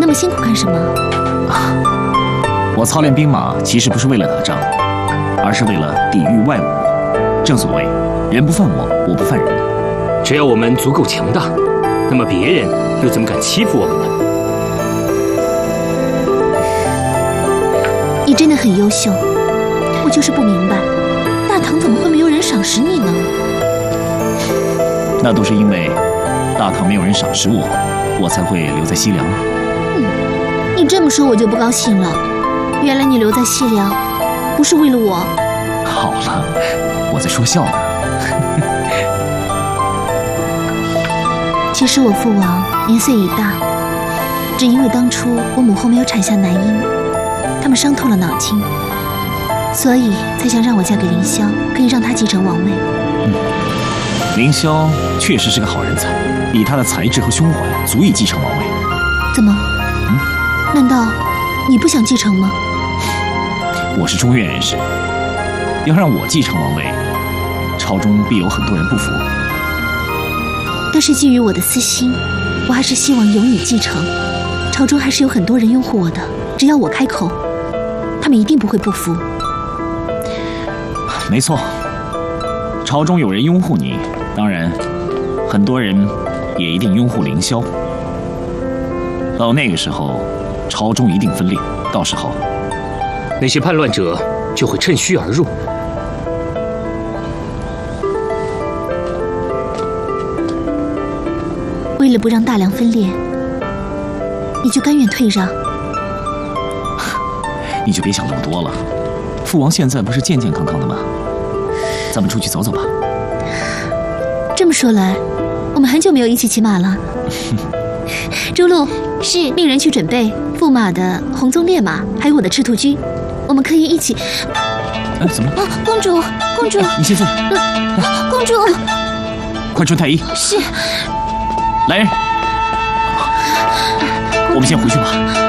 么辛苦干什么？ 我操练兵马，其实不是为了打仗，而是为了抵御外侮。正所谓，人不犯我，我不犯人。 只要我们足够强大，那么别人又怎么敢欺负我们呢？ 你真的很优秀，我就是不明白，大唐怎么会没有人赏识你呢？ 那都是因为大唐没有人赏识我，我才会留在西凉。 你这么说我就不高兴了。原来你留在西凉，不是为了我。 好了，我在说笑呢。 其实我父王年岁已大，只因为当初我母后没有产下男婴，他们伤透了脑筋，所以才想让我嫁给凌霄，可以让他继承王位。 凌霄确实是个好人才，以他的才智和胸怀，足以继承王位。 怎么？难道你不想继承吗？ 我是中原人士，要让我继承王位，朝中必有很多人不服。 但是基于我的私心，我还是希望由你继承。朝中还是有很多人拥护我的，只要我开口，他们一定不会不服。 没错，朝中有人拥护你，当然，很多人也一定拥护凌霄。到那个时候，朝中一定分裂，到时候那些叛乱者就会趁虚而入。 为了不让大梁分裂，你就甘愿退让？ 你就别想那么多了。父王现在不是健健康康的吗？咱们出去走走吧。 这么说来，我们很久没有一起骑马了。周路，是命人去准备驸马的红鬃烈马，还有我的赤兔驹，我们可以一起。 哎，怎么？ 公主，公主， 你先坐。 公主， 快穿太医。 是。 来人，我们先回去吧。